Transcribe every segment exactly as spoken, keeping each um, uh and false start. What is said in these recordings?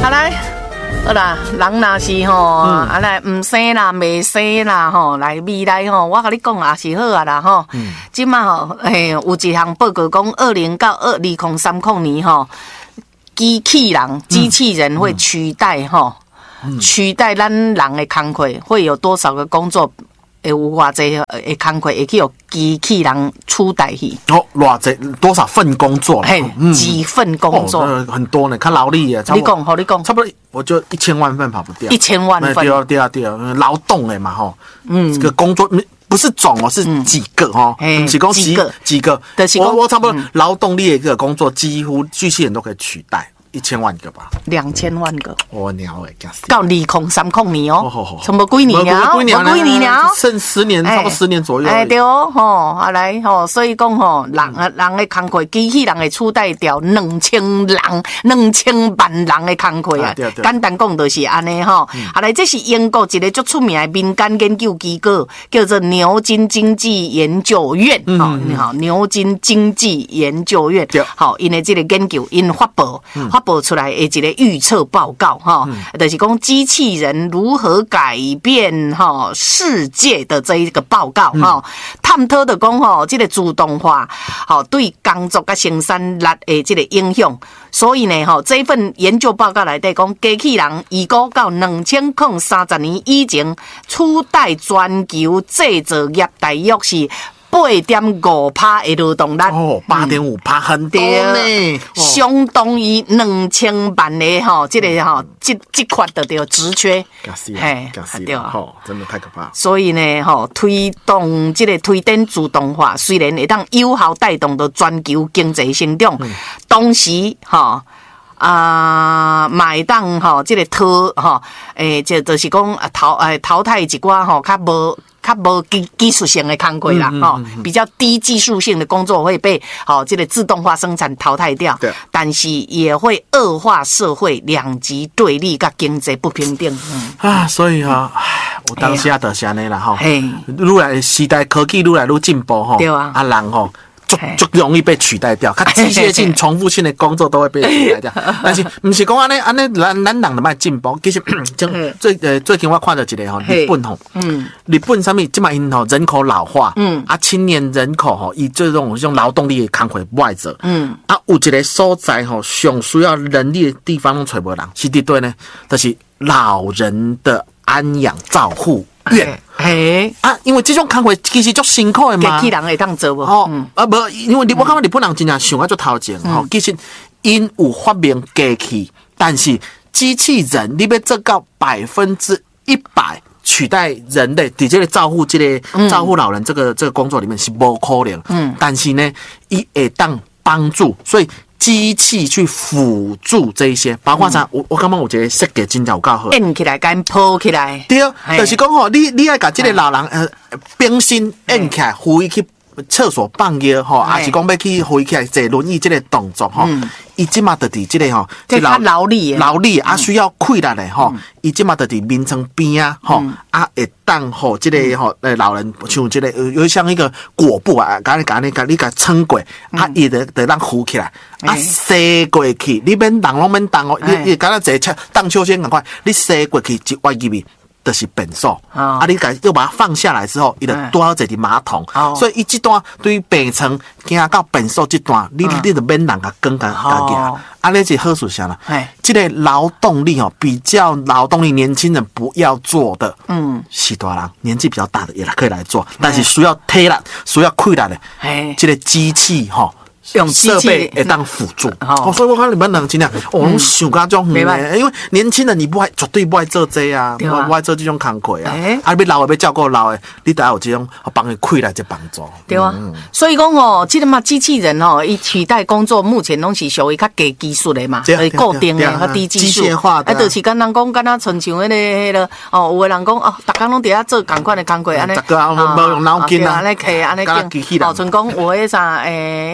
啊来。好啦，人若是吼，啊来唔生啦，未生啦吼，来未来吼，我甲你讲也是好啊啦吼。即马吼，诶，有一项报告讲，二零到二二零三零年吼，机器人、机器人会取代吼，取代咱人的工课，会有多少个工作？会有偌济诶工课会去由机器人取代去？ 哦，偌济多少份工作？ 嘿，几份工作？ 哦、很多呢，看劳力啊。 你讲，好你讲， 差不多，我就一千万份跑不掉。 一千万份， 对啊对啊对啊，劳动诶嘛吼，嗯，这个工作不是总哦，是几个哦， 嗯、 几个几个几个，我我差不多劳动力的一个工作，几乎机器人都可以取代。一千万个吧， 两千万个， 我鸟诶，假死！ 到二零三零年哦，差不多几年了？ 几年几年了？ 剩十年，差不多十年左右。 哎，对哦，吼，啊来吼，所以讲吼，人啊人的工课，机器人会取代掉两千人、两千万人的工课啊。简单讲就是安尼吼。啊来，这是英国一个足出名的民间研究机构，叫做牛津经济研究院。好，你好，牛津经济研究院。好，因为这个研究因发布。发布出来的一个预测报告哈，嗯、就是讲机器人如何改变哈世界的这一个报告哈，嗯、探讨的讲哈，这个自动化好对工作跟生产力的这个影响，所以呢哈，这一份研究报告来底讲，机器人预估到两千零三十年以前，取代全球制造业大约是。八点五趴的劳动力哦，八点五趴很多呢， 相当于两千万的哈，这个哈，这这块的叫职缺， 嘿，对啊，哦，真的太可怕。 所以呢，哈，推动这个推展自动化，虽然会当有效带动到全球经济成长，嗯、同时哈。啊，买当吼，这个淘吼，诶，这就是讲淘诶淘汰一寡吼，较无较无技技术性的工课啦，吼、嗯嗯嗯，比较低技术性的工作会被吼这个自动化生产淘汰掉。对，但是也会恶化社会两极对立甲经济不平等。嗯、 啊，所以哈、哦，有当时啊就是安尼啦吼，愈来时代科技愈来愈进步吼，对啊，啊人吼。就就容易被取代掉，它机械性、重复性的工作都会被取代掉。但是不是讲安尼安尼，咱咱人就卖进步。其实最呃最近我看到一个吼，日本吼，嗯，日本上面即卖因吼人口老化，嗯，啊青年人口吼，以这种这种劳动力的工课不爱做，嗯，啊有一个所在吼，上需要人力的地方拢找无人，是伫对呢，就是老人的安养照护院。嘿啊，因为这种工课其实足辛苦的嘛， 机器人会当做无？ 哦，嗯、啊无，因为我感觉日本人真正想啊足头前吼，其实因有发明机器，但是机器人你要做到百分之一百取代人类，伫这个照顾这个、嗯、照顾老人这个这个工作里面是无可能。嗯，但是呢，伊会当帮助，所以。机器去辅助这一些，包括啥？嗯、我我感觉我觉得设计真正有够好， 按起来跟抱起来。 对，就是讲吼，你你爱甲这个老人呃冰心按起来，扶伊去厕所放药吼，还是讲要去扶伊起来坐轮椅这个动作吼，伊即马就伫这个吼， 这劳劳力劳力啊需要快力的吼，伊即马就伫眠床边啊吼，啊会当吼这个吼呃老人像这个有像一个果布啊，甲你甲你甲你甲撑过，啊伊得得让扶起来。啊，塞过去，你免动拢免动哦，你你敢若坐车荡秋千赶快，你塞过去一歪入去，就是便所。哦、啊，你甲又把它放下来之后，伊就多好坐伫马桶。哦、所以伊这段对于病床行到便所这段，你、嗯、你就免人甲更甲加加。啊，那是好处啥啦？哎，这个劳动力哦，比较劳动力年轻人不要做的，嗯，是大人年纪比较大的也可以来做，但是需要体力、需要快力的，哎，这个机器哈。用设备会当辅助，哦，所以我看你们人真的，我拢想甲种远的，因为年轻人你不爱绝对不爱做这啊，不不爱做这种工课啊，啊，要老的要照顾老的，你得有这种帮伊开来这帮助， 对啊，所以讲哦，这个嘛机器人哦，伊取代工作目前拢是属于较低技术的嘛，是固定的较低技术，啊，就是跟人讲，敢若亲像迄个迄个哦，有的人讲哦，逐工拢伫遐做同款的工课，安尼， 逐个无用脑筋啊， 安尼摕安尼经，哦，像讲有迄啥诶，迄个物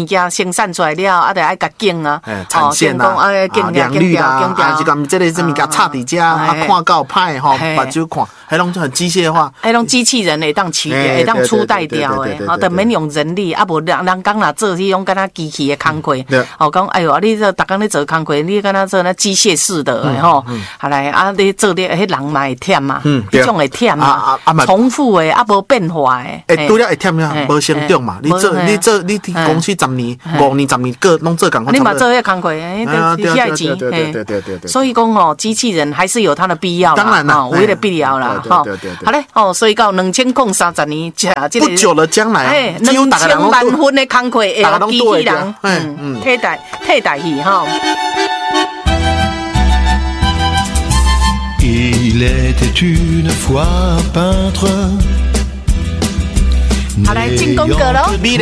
件生产出来了，啊，得爱甲建啊， 产线啊， 啊， 良率啦，啊，就讲这个这物件插伫遮，啊，看够歹吼，目睭看，迄拢就很机械化， 迄种机器人会当取掉，会当取代掉诶，哦，就免用人力，啊，无人人讲若做迄种敢若机器诶工课，哦，讲哎哟，你这逐工咧做工课，你敢若做那机械式的诶吼，后来啊，你做咧迄人嘛会忝嘛，迄种会忝嘛，重复诶，啊无变化诶， 诶，拄了会忝呀，无成长嘛，你做你做你公司十年、五年、十年个拢做工课， 你嘛做迄工课，诶，下一集， 对对对对对， 所以讲哦，机器人还是有它的必要， 当然啦， 有迄个必要啦，哈，好嘞，哦，所以到两千零三十年， 不久了将来， 两千万分的工课会由机器人嗯替代替代去哈。 Il était une fois peintre. 好，来进攻歌喽。